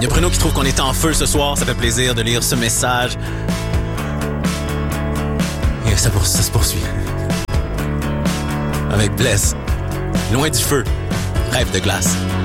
Il y a Bruno qui trouve qu'on est en feu ce soir. Ça fait plaisir de lire ce message. Et ça se poursuit. Avec Bless. Loin du feu. Rêve de glace.